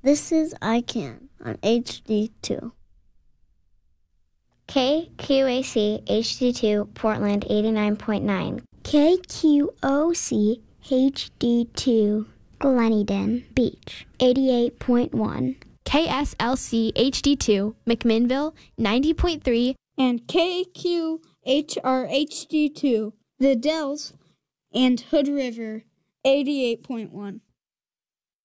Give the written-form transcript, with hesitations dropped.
This is I Can on HD2. KQAC HD2 Portland 89.9. KQOC HD2 Gleneden Beach 88.1. KSLC HD2 McMinnville 90.3. And KQHR HD2 The Dells and Hood River 88.1.